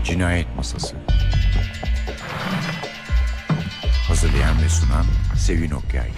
Cinayet Masası. Hazırlayan ve sunan Sevin Okyay.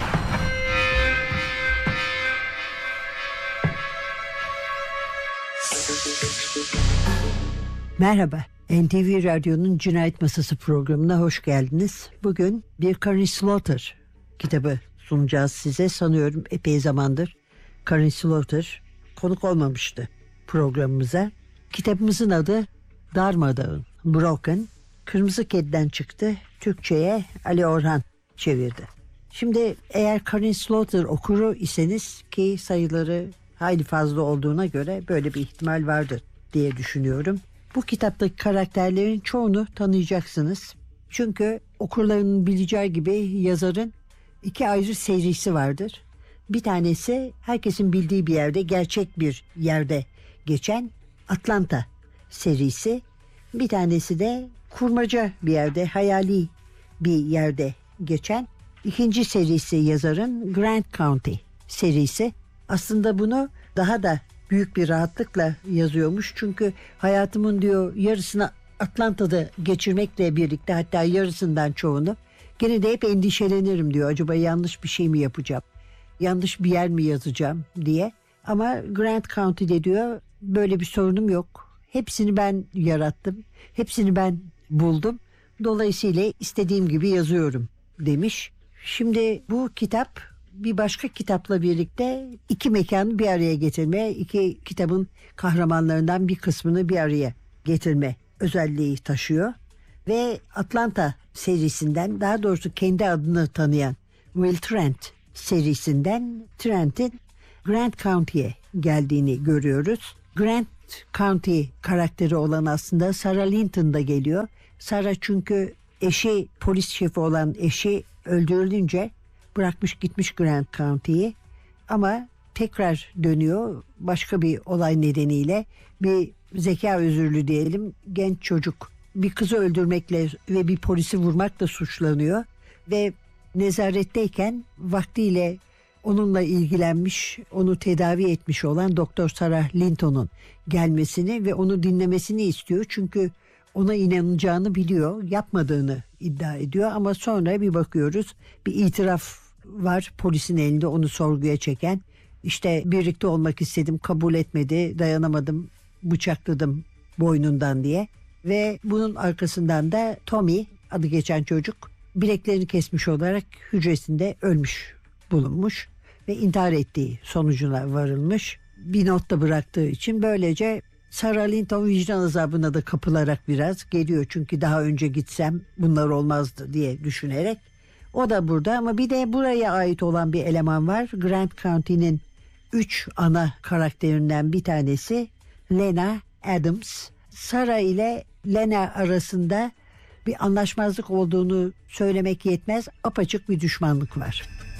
Merhaba, NTV Radyo'nun Cinayet Masası programına hoş geldiniz. Bugün bir Karin Slaughter kitabı sunacağız size. Sanıyorum epey zamandır Karin Slaughter konuk olmamıştı programımıza. Kitabımızın adı Darmadağın, Broken. Kırmızı Kedi'den çıktı. Türkçe'ye Ali Orhan çevirdi. Şimdi eğer Karin Slaughter okuru iseniz, ki sayıları hayli fazla olduğuna göre böyle bir ihtimal vardır diye düşünüyorum. Bu kitaptaki karakterlerin çoğunu tanıyacaksınız. Çünkü okurlarının bileceği gibi yazarın iki ayrı serisi vardır. Bir tanesi herkesin bildiği bir yerde, gerçek bir yerde geçen Atlanta serisi. Bir tanesi de kurmaca bir yerde, hayali bir yerde geçen ikinci serisi yazarın Grant County serisi. Aslında bunu daha da büyük bir rahatlıkla yazıyormuş. Çünkü hayatımın diyor yarısını Atlanta'da geçirmekle birlikte, hatta yarısından çoğunu, gene de hep endişelenirim diyor. Acaba yanlış bir şey mi yapacağım? Yanlış bir yer mi yazacağım diye. Ama Grant County'de diyor böyle bir sorunum yok. Hepsini ben yarattım. Hepsini ben buldum. Dolayısıyla istediğim gibi yazıyorum demiş. Şimdi bu kitap bir başka kitapla birlikte iki mekanı bir araya getirme, iki kitabın kahramanlarından bir kısmını bir araya getirme özelliği taşıyor. Ve Atlanta serisinden, daha doğrusu kendi adını tanıyan Will Trent serisinden Trent'in Grant County'ye geldiğini görüyoruz. Grant County karakteri olan aslında Sarah Linton da geliyor. Sarah çünkü eşi, polis şefi olan eşi öldürülünce bırakmış gitmiş Grant County'yi, ama tekrar dönüyor başka bir olay nedeniyle. Bir zeka özürlü diyelim genç çocuk bir kızı öldürmekle ve bir polisi vurmakla suçlanıyor ve nezaretteyken vaktiyle onunla ilgilenmiş, onu tedavi etmiş olan Doktor Sarah Linton'un gelmesini ve onu dinlemesini istiyor. Çünkü ona inanacağını biliyor, yapmadığını iddia ediyor, ama sonra bir bakıyoruz bir itiraf var polisin elinde, onu sorguya çeken. İşte birlikte olmak istedim, kabul etmedi, dayanamadım, bıçakladım boynundan diye. Ve bunun arkasından da Tommy adı geçen çocuk bileklerini kesmiş olarak hücresinde ölmüş bulunmuş ve intihar ettiği sonucuna varılmış. Bir not da bıraktığı için böylece Sarah Linton vicdan azabına da kapılarak biraz geliyor. Çünkü daha önce gitsem bunlar olmazdı diye düşünerek. O da burada, ama bir de buraya ait olan bir eleman var. Grant County'nin 3 ana karakterinden bir tanesi Lena Adams. Sarah ile Lena arasında bir anlaşmazlık olduğunu söylemek yetmez, apaçık bir düşmanlık var.